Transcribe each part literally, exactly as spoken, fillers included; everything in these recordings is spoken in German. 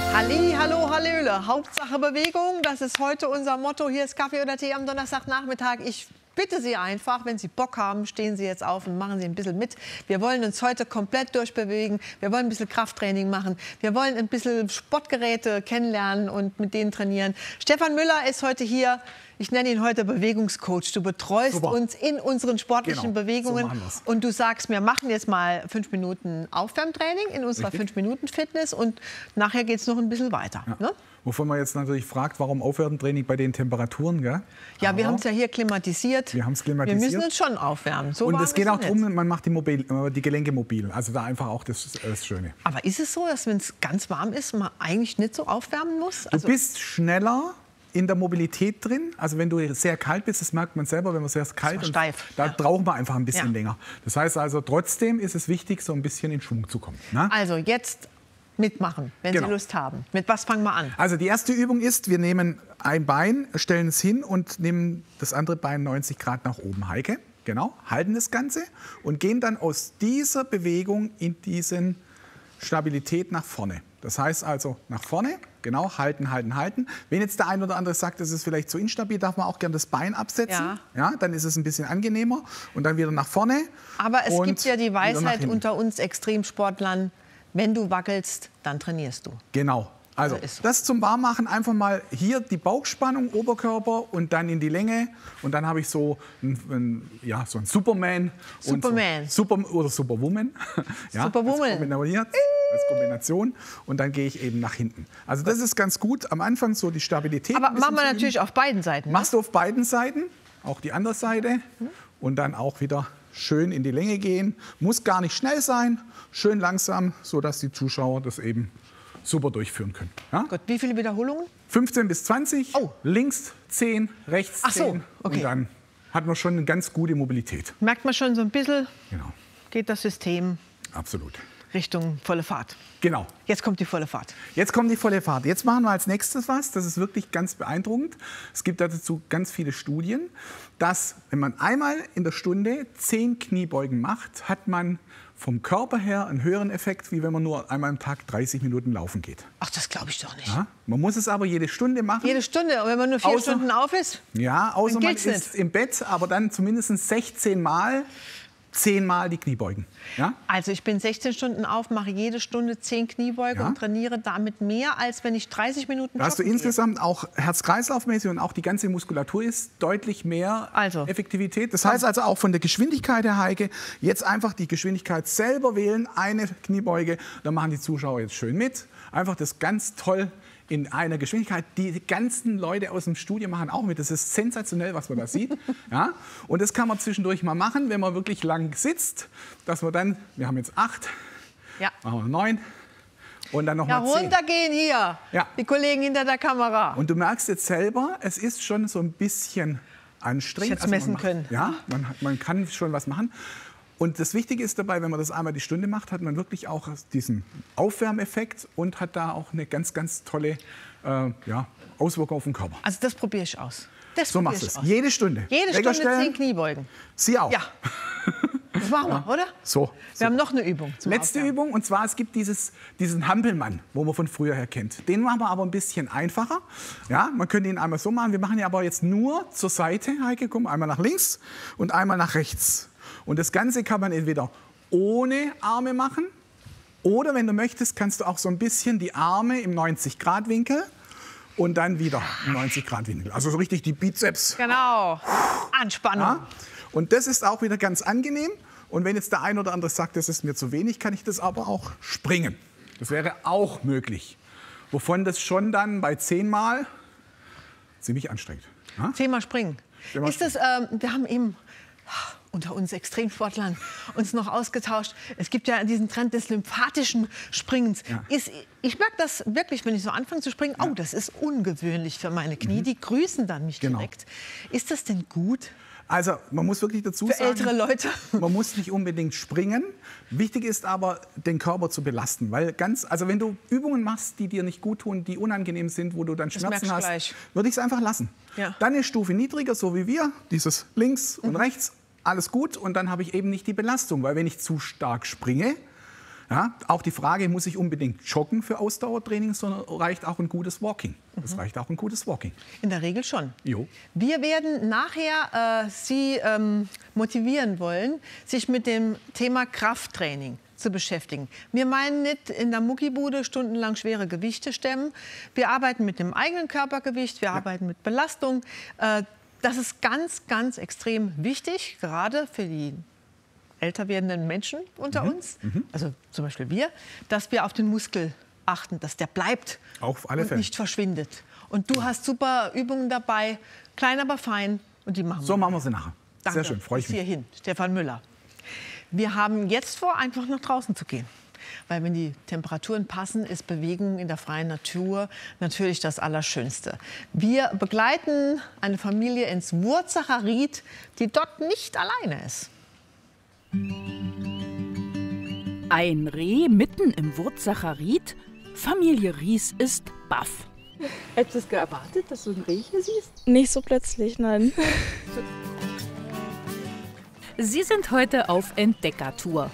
Halli, hallo, hallöle. Hauptsache Bewegung, das ist heute unser Motto. Hier ist Kaffee oder Tee am Donnerstagnachmittag. Ich bitte Sie einfach, wenn Sie Bock haben, stehen Sie jetzt auf und machen Sie ein bisschen mit. Wir wollen uns heute komplett durchbewegen. Wir wollen ein bisschen Krafttraining machen. Wir wollen ein bisschen Sportgeräte kennenlernen und mit denen trainieren. Stefan Müller ist heute hier. Ich nenne ihn heute Bewegungscoach. Du betreust Super. uns in unseren sportlichen genau. Bewegungen. So und du sagst, wir machen jetzt mal fünf Minuten Aufwärmtraining in unserer fünf Minuten Fitness und nachher geht es noch ein bisschen weiter. Ja. Ne? Wovon man jetzt natürlich fragt, warum Aufwärmtraining bei den Temperaturen, gell? Ja, Aber wir haben es ja hier klimatisiert. Wir haben es klimatisiert. Wir müssen uns schon aufwärmen. So und es geht auch darum, man macht die, mobil, die Gelenke mobil. Also da einfach auch das, das Schöne. Aber ist es so, dass wenn es ganz warm ist, man eigentlich nicht so aufwärmen muss? Also du bist schneller in der Mobilität drin. Also wenn du sehr kalt bist, das merkt man selber, wenn man sehr kalt ist, da ja. braucht man einfach ein bisschen ja. länger. Das heißt also, trotzdem ist es wichtig, so ein bisschen in Schwung zu kommen. Ne? Also jetzt mitmachen, wenn genau. Sie Lust haben. Mit was fangen wir an? Also die erste Übung ist, wir nehmen ein Bein, stellen es hin und nehmen das andere Bein neunzig Grad nach oben. Heike, genau, halten das Ganze und gehen dann aus dieser Bewegung in diesen Stabilität nach vorne. Das heißt also nach vorne, genau, halten, halten, halten. Wenn jetzt der ein oder andere sagt, das ist vielleicht zu instabil, darf man auch gerne das Bein absetzen. Ja. Ja, dann ist es ein bisschen angenehmer und dann wieder nach vorne. Aber es gibt ja die Weisheit unter uns Extremsportlern, wenn du wackelst, dann trainierst du. Genau. Also, also so. Das zum Warmmachen einfach mal hier die Bauchspannung, Oberkörper und dann in die Länge. Und dann habe ich so ein, ein, ja, so ein Superman. Superman. Und so, Super, oder Superwoman. ja, Superwoman. Als Kombination, als Kombination. Und dann gehe ich eben nach hinten. Also das ist ganz gut. Am Anfang so die Stabilität. Aber machen wir natürlich auf beiden Seiten. Machst du auf beiden Seiten. Auch die andere Seite. Hm. Und dann auch wieder schön in die Länge gehen. Muss gar nicht schnell sein. Schön langsam, sodass die Zuschauer das eben super durchführen können. Ja? Gut, wie viele Wiederholungen? fünfzehn bis zwanzig, oh. links zehn, rechts Ach so, zehn. okay. Und dann hat man schon eine ganz gute Mobilität. Merkt man schon so ein bisschen, genau. geht das System Absolut. Richtung volle Fahrt. Genau. Jetzt kommt die volle Fahrt. Jetzt kommt die volle Fahrt. Jetzt machen wir als nächstes was, das ist wirklich ganz beeindruckend. Es gibt dazu ganz viele Studien, dass wenn man einmal in der Stunde zehn Kniebeugen macht, hat man vom Körper her einen höheren Effekt, wie wenn man nur einmal am Tag dreißig Minuten laufen geht. Ach, das glaube ich doch nicht. Ja, man muss es aber jede Stunde machen. Jede Stunde, und wenn man nur vier außer, Stunden auf ist? Ja, außer man ist nicht. im Bett, aber dann zumindest sechzehn Mal, zehn Mal die Kniebeugen. Ja? Also ich bin sechzehn Stunden auf, mache jede Stunde zehn Kniebeugen ja. und trainiere damit mehr, als wenn ich dreißig Minuten da hast du gehe. Insgesamt auch Herz-Kreislauf-mäßig und auch die ganze Muskulatur ist deutlich mehr also. Effektivität. Das heißt also auch von der Geschwindigkeit her, Heike, jetzt einfach die Geschwindigkeit selber wählen, eine Kniebeuge, dann machen die Zuschauer jetzt schön mit. Einfach das ganz toll in einer Geschwindigkeit. Die ganzen Leute aus dem Studio machen auch mit. Das ist sensationell, was man da sieht. Ja? Und das kann man zwischendurch mal machen, wenn man wirklich lang sitzt, dass wir dann, wir haben jetzt acht, ja. machen wir neun und dann noch ja, mal zehn. Runtergehen hier, ja. die Kollegen hinter der Kamera. Und du merkst jetzt selber, es ist schon so ein bisschen anstrengend. Ich hätte es messen macht, können. Ja, man, man kann schon was machen. Und das Wichtige ist dabei, wenn man das einmal die Stunde macht, hat man wirklich auch diesen Aufwärmeffekt und hat da auch eine ganz, ganz tolle äh, ja, Auswirkung auf den Körper. Also das probiere ich aus. Das so machst du es. Jede Stunde. Jede Stunde zehn Kniebeugen. Sie auch. Ja. Das machen wir, ja. oder? So. Wir so. haben noch eine Übung. Zum Letzte Aufwärmen. Übung, und zwar es gibt dieses, diesen Hampelmann, wo man von früher her kennt. Den machen wir aber ein bisschen einfacher. Ja, man könnte ihn einmal so machen. Wir machen ihn aber jetzt nur zur Seite, Heike, komm, einmal nach links und einmal nach rechts. Und das Ganze kann man entweder ohne Arme machen oder, wenn du möchtest, kannst du auch so ein bisschen die Arme im neunzig Grad Winkel und dann wieder im neunzig Grad Winkel. Also so richtig die Bizeps. Genau. Anspannung. Ja? Und das ist auch wieder ganz angenehm. Und wenn jetzt der ein oder andere sagt, das ist mir zu wenig, kann ich das aber auch springen. Das wäre auch möglich. Wovon das schon dann bei zehnmal ziemlich anstrengend. Ja? Zehnmal springen. Zehnmal ist das, ähm, wir haben eben unter uns Extremsportlern uns noch ausgetauscht. Es gibt ja diesen Trend des lymphatischen Springens. Ja. Ist, ich merke das wirklich, wenn ich so anfange zu springen, oh, das ist ungewöhnlich für meine Knie. Mhm. Die grüßen dann mich genau. direkt. Ist das denn gut? Also man muss wirklich dazu Für sagen, ältere Leute. Man muss nicht unbedingt springen. Wichtig ist aber, den Körper zu belasten. Weil ganz, also wenn du Übungen machst, die dir nicht gut tun, die unangenehm sind, wo du dann Das Schmerzen hast, gleich. würde ich es einfach lassen. Ja. Dann eine Stufe niedriger, so wie wir, dieses links und mhm. rechts, alles gut. Und dann habe ich eben nicht die Belastung. Weil wenn ich zu stark springe, Ja, auch die Frage, muss ich unbedingt joggen für Ausdauertraining, sondern reicht auch ein gutes Walking. Es mhm. reicht auch ein gutes Walking. In der Regel schon. Jo. Wir werden nachher äh, Sie ähm, motivieren wollen, sich mit dem Thema Krafttraining zu beschäftigen. Wir meinen nicht in der Muckibude stundenlang schwere Gewichte stemmen. Wir arbeiten mit dem eigenen Körpergewicht, wir ja. arbeiten mit Belastung. Äh, das ist ganz, ganz extrem wichtig, gerade für die älter werdenden Menschen unter mhm. uns, mhm. also zum Beispiel wir, dass wir auf den Muskel achten, dass der bleibt auf alle und Fälle. nicht verschwindet. Und du hast super Übungen dabei, klein, aber fein. Und die machen wir. So machen wir sie nachher. Danke. Sehr schön, freue ich Bis mich. hierhin, Stefan Müller. Wir haben jetzt vor, einfach nach draußen zu gehen. Weil wenn die Temperaturen passen, ist Bewegung in der freien Natur natürlich das Allerschönste. Wir begleiten eine Familie ins Wurzacher Ried, die dort nicht alleine ist. Ein Reh mitten im Wurzacher Ried? Familie Ries ist baff. Hättest du es erwartet, dass du ein Reh hier siehst? Nicht so plötzlich, nein. Sie sind heute auf Entdeckertour.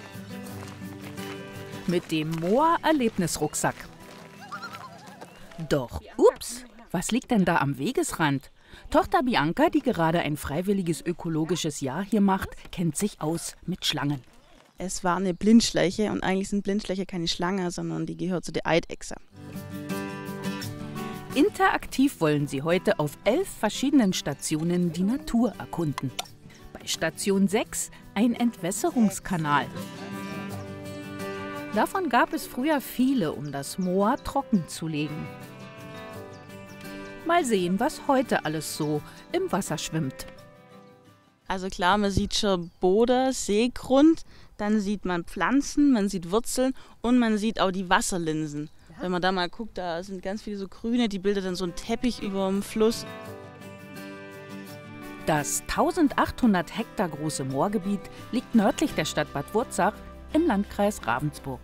Mit dem Moor-Erlebnisrucksack. Doch, ups, was liegt denn da am Wegesrand? Tochter Bianca, die gerade ein freiwilliges ökologisches Jahr hier macht, kennt sich aus mit Schlangen. Es war eine Blindschleiche und eigentlich sind Blindschleiche keine Schlange, sondern die gehört zu der Eidechse. Interaktiv wollen sie heute auf elf verschiedenen Stationen die Natur erkunden. Bei Station sechs ein Entwässerungskanal. Davon gab es früher viele, um das Moor trocken zu legen. Mal sehen, was heute alles so im Wasser schwimmt. Also klar, man sieht schon Boden, Seegrund, dann sieht man Pflanzen, man sieht Wurzeln und man sieht auch die Wasserlinsen. Ja. Wenn man da mal guckt, da sind ganz viele so grüne, die bilden dann so einen Teppich über dem Fluss. Das eintausendachthundert Hektar große Moorgebiet liegt nördlich der Stadt Bad Wurzach im Landkreis Ravensburg.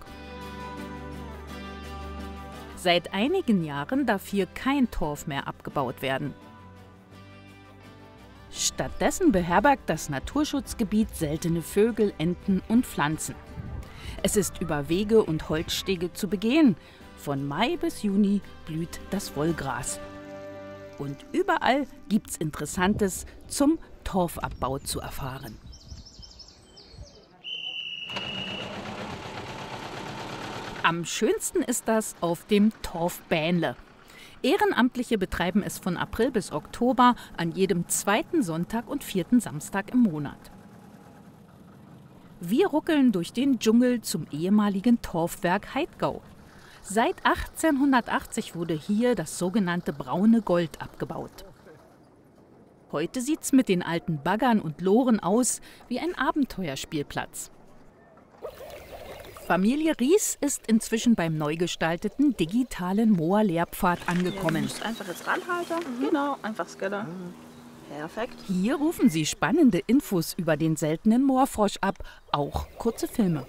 Seit einigen Jahren darf hier kein Torf mehr abgebaut werden. Stattdessen beherbergt das Naturschutzgebiet seltene Vögel, Enten und Pflanzen. Es ist über Wege und Holzstege zu begehen. Von Mai bis Juni blüht das Wollgras. Und überall gibt's Interessantes zum Torfabbau zu erfahren. Am schönsten ist das auf dem Torfbähnle. Ehrenamtliche betreiben es von April bis Oktober an jedem zweiten Sonntag und vierten Samstag im Monat. Wir ruckeln durch den Dschungel zum ehemaligen Torfwerk Heidgau. Seit achtzehnhundertachtzig wurde hier das sogenannte braune Gold abgebaut. Heute sieht's mit den alten Baggern und Loren aus wie ein Abenteuerspielplatz. Familie Ries ist inzwischen beim neu gestalteten digitalen Moor-Lehrpfad angekommen. Du musst einfach jetzt ranhalten. Mhm. Genau, einfach Scanner. Mhm. Perfekt. Hier rufen sie spannende Infos über den seltenen Moorfrosch ab, auch kurze Filme.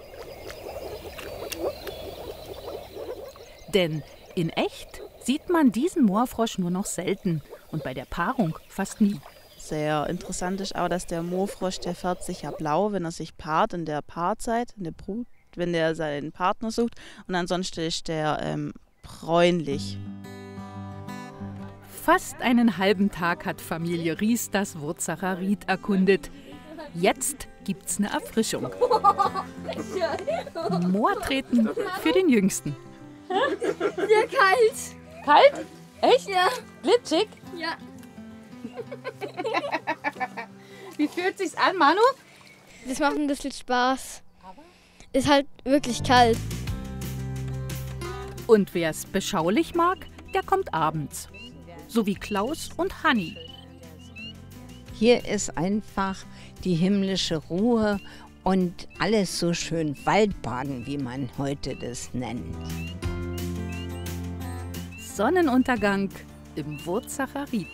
Denn in echt sieht man diesen Moorfrosch nur noch selten und bei der Paarung fast nie. Sehr interessant ist auch, dass der Moorfrosch, der färbt sich ja blau, wenn er sich paart in der Paarzeit, in der Brut, wenn der seinen Partner sucht. Und ansonsten ist der ähm, bräunlich. Fast einen halben Tag hat Familie Ries das Wurzacher Ried erkundet. Jetzt gibt's eine Erfrischung. Moortreten für den Jüngsten. Sehr kalt. Kalt? Echt? Ja. Glitschig? Ja. Wie fühlt sich's an, Manu? Das macht ein bisschen Spaß. Ist halt wirklich kalt. Und wer es beschaulich mag, der kommt abends. So wie Klaus und Hanni. Hier ist einfach die himmlische Ruhe und alles so schön Waldbaden, wie man heute das nennt. Sonnenuntergang im Wurzacher Ried.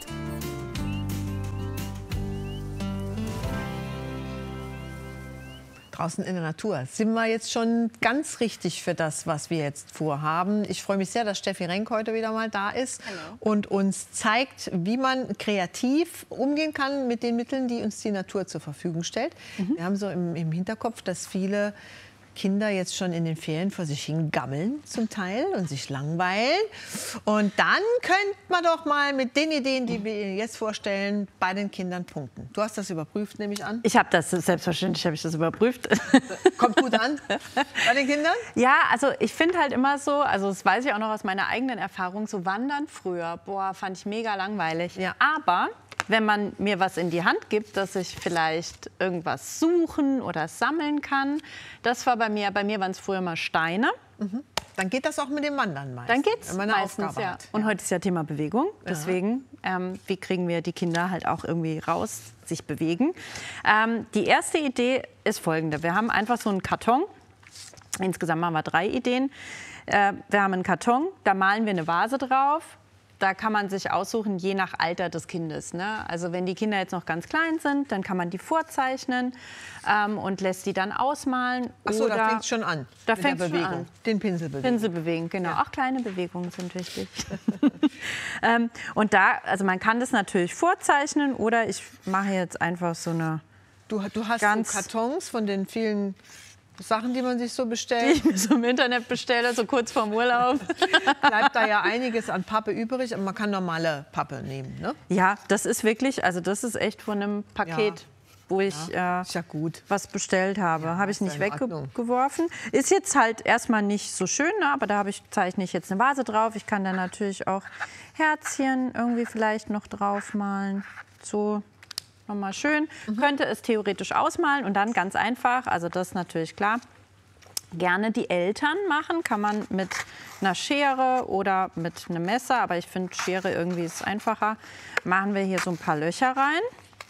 Draußen in der Natur. Sind wir jetzt schon ganz richtig für das, was wir jetzt vorhaben. Ich freue mich sehr, dass Steffi Renk heute wieder mal da ist. Hallo. Und uns zeigt, wie man kreativ umgehen kann mit den Mitteln, die uns die Natur zur Verfügung stellt. Mhm. Wir haben so im, im Hinterkopf, dass viele Kinder jetzt schon in den Ferien vor sich hin gammeln zum Teil und sich langweilen. Und dann könnte man doch mal mit den Ideen, die wir Ihnen jetzt vorstellen, bei den Kindern punkten. Du hast das überprüft, nehme ich an? Ich habe das, selbstverständlich habe ich das überprüft. Kommt gut an bei den Kindern? Ja, also ich finde halt immer so, also das weiß ich auch noch aus meiner eigenen Erfahrung, so Wandern früher, boah, fand ich mega langweilig. Ja. Aber wenn man mir was in die Hand gibt, dass ich vielleicht irgendwas suchen oder sammeln kann, das war bei mir, bei mir waren es früher mal Steine. Mhm. Dann geht das auch mit dem Wandern meistens. Dann geht's wenn man eine meistens, Aufgabe ja. hat. Und heute ist ja Thema Bewegung. Deswegen, ähm, wie kriegen wir die Kinder halt auch irgendwie raus, sich bewegen? Ähm, die erste Idee ist folgende. Wir haben einfach so einen Karton. Insgesamt haben wir drei Ideen. Äh, wir haben einen Karton, da malen wir eine Vase drauf. Da kann man sich aussuchen, je nach Alter des Kindes. Ne? Also wenn die Kinder jetzt noch ganz klein sind, dann kann man die vorzeichnen ähm, und lässt die dann ausmalen. Ach so, Oder da fängt es schon an. Da mit der fängt's schon Bewegung. an. Den Pinsel bewegen. Pinsel bewegen, genau. Ja. Auch kleine Bewegungen sind wichtig. ähm, und da, also man kann das natürlich vorzeichnen oder ich mache jetzt einfach so eine. Du, du hast Ganz- so Kartons von den vielen Sachen, die man sich so Die bestellt. ich mir so im Internet bestelle, so kurz vorm Urlaub. Bleibt da ja einiges an Pappe übrig, aber man kann normale Pappe nehmen, ne? Ja, das ist wirklich, also das ist echt von einem Paket, Ja. wo ich äh, Ist ja gut. was bestellt habe. Ja, habe ich ist ja nicht in Ordnung. weggeworfen. Ist jetzt halt erstmal nicht so schön, ne? Aber da habe ich, zeichne ich jetzt eine Vase drauf. Ich kann da natürlich auch Herzchen irgendwie vielleicht noch drauf malen. So. Nochmal schön. Mhm. Könnte es theoretisch ausmalen und dann ganz einfach, also das ist natürlich klar, gerne die Eltern machen. Kann man mit einer Schere oder mit einem Messer, aber ich finde Schere irgendwie ist einfacher. Machen wir hier so ein paar Löcher rein.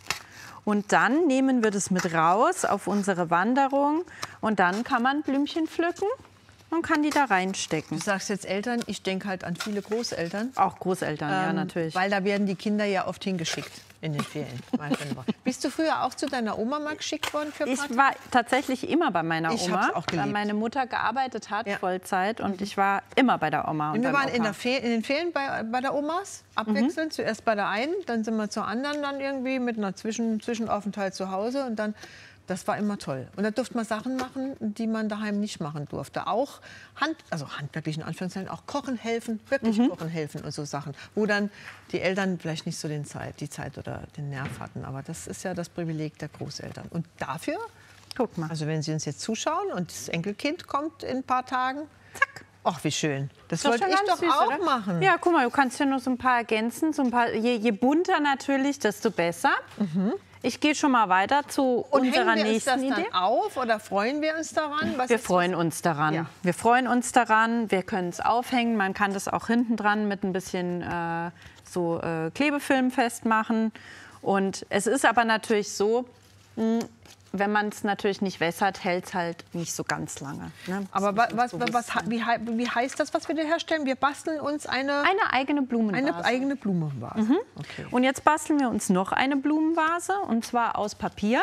Und dann nehmen wir das mit raus auf unsere Wanderung und dann kann man Blümchen pflücken und kann die da reinstecken. Du sagst jetzt Eltern, ich denke halt an viele Großeltern. Auch Großeltern, ja Ähm, natürlich. Weil da werden die Kinder ja oft hingeschickt in den Ferien. Bist du früher auch zu deiner Oma mal geschickt worden für Ich Partys? war tatsächlich immer bei meiner Ich Oma, hab's auch geliebt. weil meine Mutter gearbeitet hat, Ja. Vollzeit. Und ich war immer bei der Oma und Und wir beim waren in, Opa. der Fe in den Ferien bei, bei der Omas, abwechselnd. Zuerst bei der einen, dann sind wir zur anderen dann irgendwie mit einer Zwischen Zwischenaufenthalt zu Hause. Und dann, das war immer toll. Und da durfte man Sachen machen, die man daheim nicht machen durfte. Auch Hand, also handwerklich in Anführungszeichen, auch kochen helfen, wirklich kochen helfen und so Sachen. Wo dann die Eltern vielleicht nicht so den Zeit, die Zeit oder den Nerv hatten. Aber das ist ja das Privileg der Großeltern. Und dafür, Guck mal. also wenn Sie uns jetzt zuschauen und das Enkelkind kommt in ein paar Tagen, zack. Ach, wie schön. Das Doch wollte schon ich ganz doch süß, auch oder? machen. Ja, guck mal, du kannst hier noch so ein paar ergänzen. So ein paar, je, je bunter natürlich, desto besser. Ich gehe schon mal weiter zu Und unserer hängen wir uns das nächsten dann Idee. auf oder freuen wir uns daran? Was Wir ist freuen uns daran. Ja. Wir freuen uns daran. Wir können es aufhängen. Man kann das auch hinten dran mit ein bisschen äh, so äh, Klebefilm festmachen. Und es ist aber natürlich so, mh, wenn man es natürlich nicht wässert, hält es halt nicht so ganz lange. Ne? Aber Das was, muss uns was, bewusst was, sein. wie, hei- wie heißt das, was wir da herstellen? Wir basteln uns eine, Eine eigene Blumenvase. eine eigene Blumenvase. Okay. Und jetzt basteln wir uns noch eine Blumenvase, und zwar aus Papier.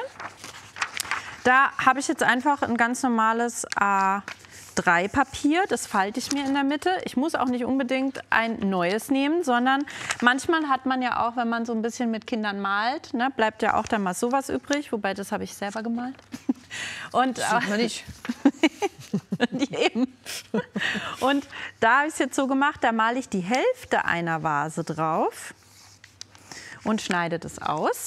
Da habe ich jetzt einfach ein ganz normales A drei Papier, das falte ich mir in der Mitte. Ich muss auch nicht unbedingt ein neues nehmen, sondern manchmal hat man ja auch, wenn man so ein bisschen mit Kindern malt, ne, bleibt ja auch dann mal sowas übrig, wobei das habe ich selber gemalt. Und, Sieht man nicht. Eben. Und da habe ich es jetzt so gemacht, da male ich die Hälfte einer Vase drauf und schneide das aus.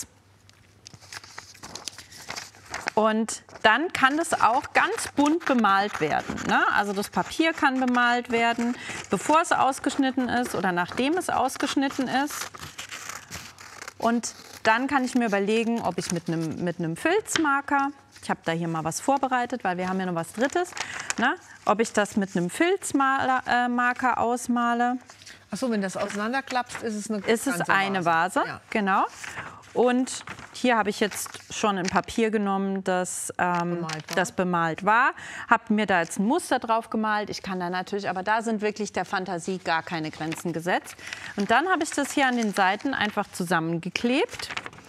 Und dann kann das auch ganz bunt bemalt werden. Ne? Also das Papier kann bemalt werden, bevor es ausgeschnitten ist oder nachdem es ausgeschnitten ist. Und dann kann ich mir überlegen, ob ich mit einem mit einem Filzmarker, ich habe da hier mal was vorbereitet, weil wir haben ja noch was Drittes, ne? Ob ich das mit einem Filzmarker äh, ausmale. Ach so, wenn das auseinanderklappst, ist es eine Ist es ganze eine Vase, Ja. genau. Und hier habe ich jetzt schon ein Papier genommen, das, ähm, Bemalt war. das bemalt war. Habe mir da jetzt ein Muster drauf gemalt. Ich kann da natürlich, aber da sind wirklich der Fantasie gar keine Grenzen gesetzt. Und dann habe ich das hier an den Seiten einfach zusammengeklebt.